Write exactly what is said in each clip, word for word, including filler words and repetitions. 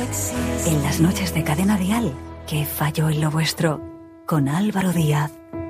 En las noches de Cadena Dial, ¿qué falló en lo vuestro? Con Álvaro Díaz.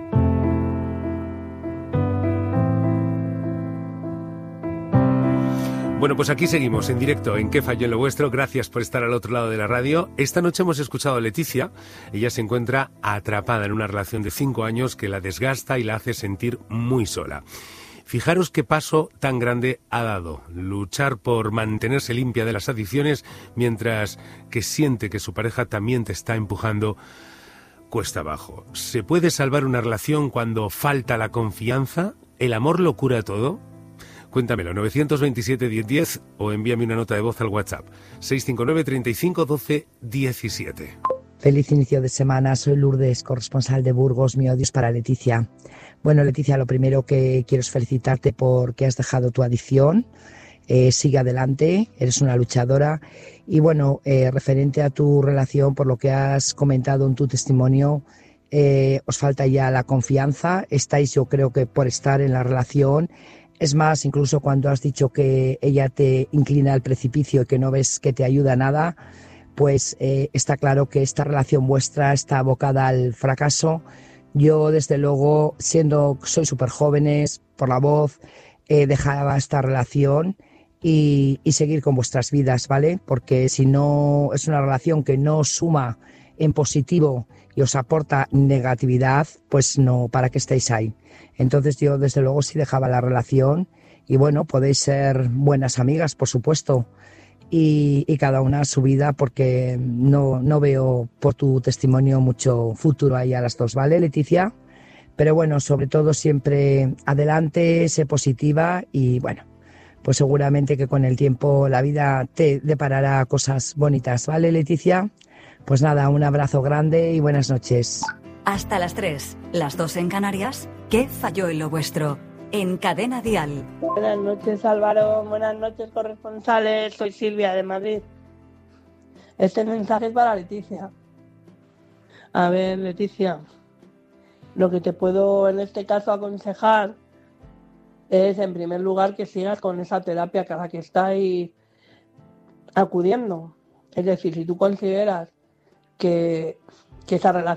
Bueno, pues aquí seguimos en directo en ¿Qué falló en lo vuestro? Gracias por estar al otro lado de la radio. Esta noche hemos escuchado a Leticia. Ella se encuentra atrapada en una relación de cinco años que la desgasta y la hace sentir muy sola. Fijaros qué paso tan grande ha dado. Luchar por mantenerse limpia de las adicciones mientras que siente que su pareja también te está empujando cuesta abajo. ¿Se puede salvar una relación cuando falta la confianza? ¿El amor lo cura todo? Cuéntamelo, nueve dos siete, diez diez o envíame una nota de voz al WhatsApp seis cinco nueve, treinta y cinco, doce, diecisiete. Feliz inicio de semana, soy Lourdes, corresponsal de Burgos, mi odio es para Leticia. Bueno, Leticia, lo primero que quiero es felicitarte porque has dejado tu adicción, eh, sigue adelante, eres una luchadora y bueno, eh, referente a tu relación, por lo que has comentado en tu testimonio, eh, os falta ya la confianza, estáis yo creo que por estar en la relación. Es más, incluso cuando has dicho que ella te inclina al precipicio y que no ves que te ayuda a nada, pues eh, está claro que esta relación vuestra está abocada al fracaso. Yo, desde luego, siendo, soy súper jóvenes, por la voz, eh, dejaba esta relación y, y seguir con vuestras vidas, ¿vale? Porque si no es una relación que no os suma en positivo y os aporta negatividad, pues no, ¿para qué estáis ahí? Entonces yo desde luego sí dejaba la relación y bueno, podéis ser buenas amigas, por supuesto, y, y cada una a su vida porque no, no veo por tu testimonio mucho futuro ahí a las dos, ¿vale, Leticia? Pero bueno, sobre todo siempre adelante, sé positiva y bueno, pues seguramente que con el tiempo la vida te deparará cosas bonitas, ¿vale, Leticia? Pues nada, un abrazo grande y buenas noches. Hasta las tres, las dos en Canarias, ¿qué falló en lo vuestro? En Cadena Dial. Buenas noches, Álvaro. Buenas noches, corresponsales. Soy Silvia de Madrid. Este mensaje es para Leticia. A ver, Leticia, lo que te puedo en este caso aconsejar es, en primer lugar, que sigas con esa terapia a la que estáis acudiendo. Es decir, si tú consideras que, que esa relación